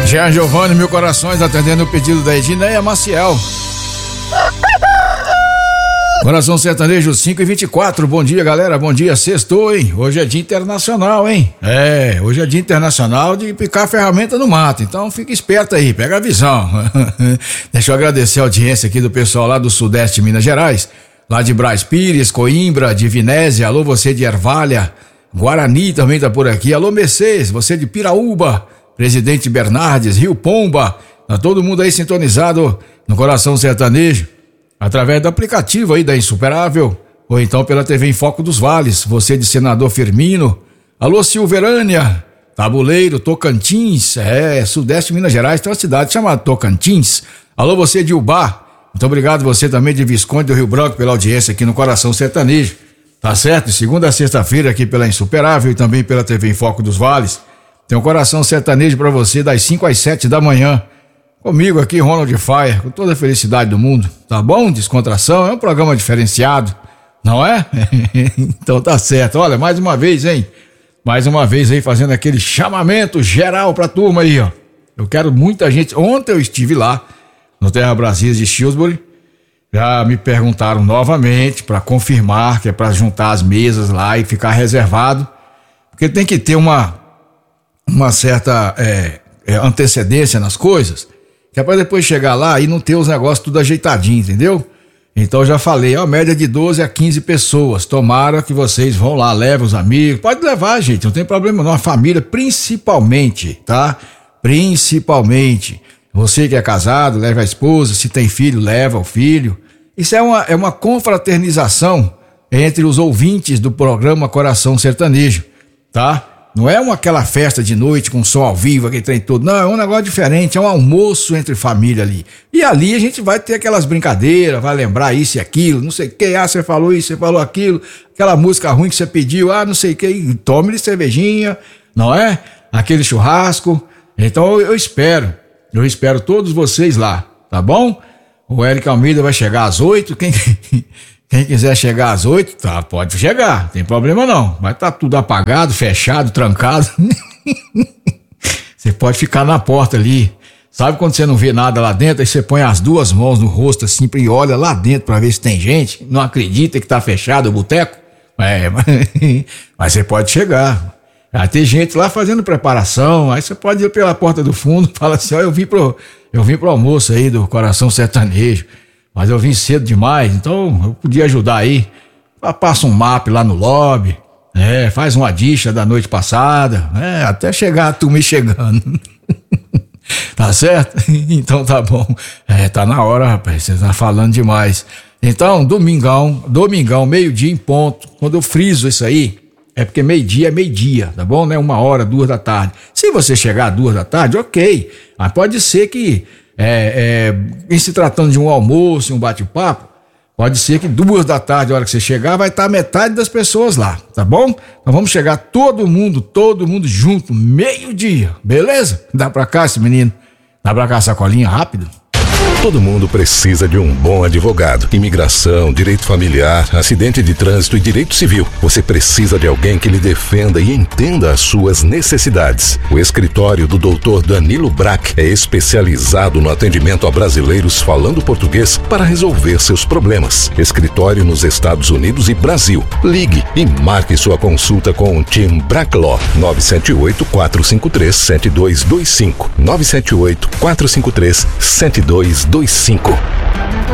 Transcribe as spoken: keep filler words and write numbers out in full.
Jean Giovanni, Mil Corações, atendendo o pedido da Edneia Maciel. Coração Sertanejo cinco e vinte e quatro, bom dia galera, bom dia, sextou, hein? Hoje é dia internacional, hein? É, hoje é dia internacional de picar ferramenta no mato, então fica esperto aí, pega a visão. Deixa eu agradecer a audiência aqui do pessoal lá do Sudeste de Minas Gerais, lá de Brás Pires, Coimbra, de Vinésia, alô você de Ervalha, Guarani também tá por aqui, alô Mercedes, você de Piraúba, Presidente Bernardes, Rio Pomba, tá todo mundo aí sintonizado no Coração Sertanejo. Através do aplicativo aí da Insuperável, ou então pela T V em Foco dos Vales, você de Senador Firmino, alô Silverânia, Tabuleiro, Tocantins, é, Sudeste de Minas Gerais, tem uma cidade chamada Tocantins, alô você de Ubá, muito obrigado você também de Visconde do Rio Branco pela audiência aqui no Coração Sertanejo, tá certo? De segunda a sexta-feira aqui pela Insuperável e também pela T V em Foco dos Vales, tem um Coração Sertanejo pra você das cinco às sete da manhã, comigo aqui, Ronald Fire, com toda a felicidade do mundo, tá bom? Descontração, é um programa diferenciado, não é? Então tá certo, olha, mais uma vez, hein? Mais uma vez aí fazendo aquele chamamento geral pra turma aí, ó. Eu quero muita gente, ontem eu estive lá, no Terra Brasília de Shrewsbury, já me perguntaram novamente pra confirmar que é pra juntar as mesas lá e ficar reservado, porque tem que ter uma, uma certa é, é, antecedência nas coisas, que é pra depois chegar lá e não ter os negócios tudo ajeitadinho, entendeu? Então eu já falei, ó, média de doze a quinze pessoas. Tomara que vocês vão lá, levem os amigos. Pode levar, gente, não tem problema não. A família, principalmente, tá? Principalmente. Você que é casado, leva a esposa. Se tem filho, leva o filho. Isso é uma, é uma confraternização entre os ouvintes do programa Coração Sertanejo, tá? Não é uma aquela festa de noite com som ao vivo, aquele trem todo. Não, é um negócio diferente, é um almoço entre família ali. E ali a gente vai ter aquelas brincadeiras, vai lembrar isso e aquilo, não sei o que, ah, você falou isso, você falou aquilo, aquela música ruim que você pediu, ah, não sei o que, tome-lhe cervejinha, não é? Aquele churrasco. Então eu espero, eu espero todos vocês lá, tá bom? O Eric Almeida vai chegar às oito, quem... Quem quiser chegar às oito, tá, pode chegar, não tem problema não. Vai estar tá tudo apagado, fechado, trancado. Você pode ficar na porta ali. Sabe quando você não vê nada lá dentro, aí você põe as duas mãos no rosto assim e olha lá dentro pra ver se tem gente. Não acredita que tá fechado o boteco? É, mas, mas você pode chegar. Vai ter gente lá fazendo preparação, aí você pode ir pela porta do fundo e fala assim, ó, eu vim pro, eu vim pro almoço aí do Coração Sertanejo. Mas eu vim cedo demais, então eu podia ajudar aí. Passa um mapa lá no lobby, é, faz uma dicha da noite passada, é, até chegar a turma chegando. Tá certo? Então tá bom. É, tá na hora, rapaz, você tá falando demais. Então, domingão, domingão, meio-dia em ponto. Quando eu friso isso aí, é porque meio-dia é meio-dia, tá bom? Né? Uma hora, duas da tarde. Se você chegar às duas da tarde, ok. Mas pode ser que É, é, em se tratando de um almoço, um bate-papo, pode ser que duas da tarde, a hora que você chegar, vai estar metade das pessoas lá, tá bom? Então vamos chegar todo mundo, todo mundo junto, meio-dia, beleza? Dá pra cá esse menino, dá pra cá a sacolinha rápido. Todo mundo precisa de um bom advogado. Imigração, direito familiar, acidente de trânsito e direito civil. Você precisa de alguém que lhe defenda e entenda as suas necessidades. O escritório do doutor Danilo Brack é especializado no atendimento a brasileiros falando português para resolver seus problemas. Escritório nos Estados Unidos e Brasil. Ligue e marque sua consulta com o Team Brack Law. nove sete oito, quatro cinco três, sete dois dois cinco. nove sete oito, quatro cinco três, sete dois dois cinco.